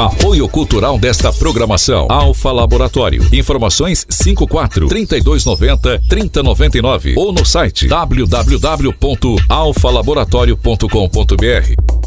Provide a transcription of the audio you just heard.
Apoio cultural desta programação. Alfa Laboratório. Informações 54-3290-3099 ou no site www.alfalaboratorio.com.br.